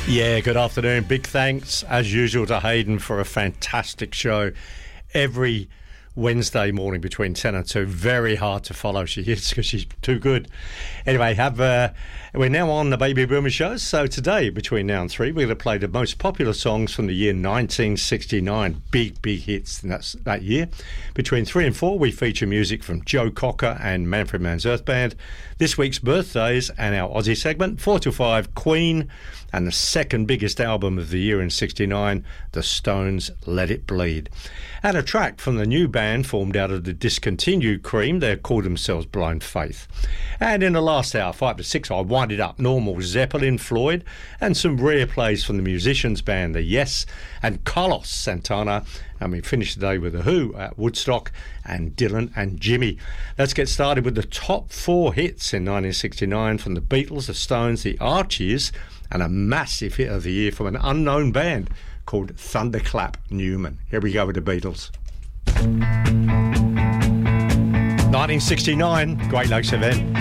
Yeah, good afternoon. Big thanks, as usual, to Hayden for a fantastic show every Wednesday morning between 10 and 2. Very hard to follow, she is, because she's too good. Anyway, we're now on the Baby Boomer Show, so today, between now and 3, we're going to play the most popular songs from the year 1969. Big hits in that year. Between 3 and 4, we feature music from Joe Cocker and Manfred Mann's Earth Band. This week's birthdays and our Aussie segment. 4 to 5, Queen, and the second biggest album of the year in 69, The Stones' Let It Bleed. And a track from the new band formed out of the discontinued Cream. They called themselves Blind Faith. And in the last hour, 5 to 6, I wind it up. Normal, Zeppelin, Floyd, and some rare plays from the musicians band, the Yes, and Carlos Santana. And we finish the day with The Who at Woodstock and Dylan and Jimmy. Let's get started with the top 4 hits in 1969 from the Beatles, the Stones, the Archies, and a massive hit of the year from an unknown band called Thunderclap Newman. Here we go with the Beatles. 1969, Great Lakes event.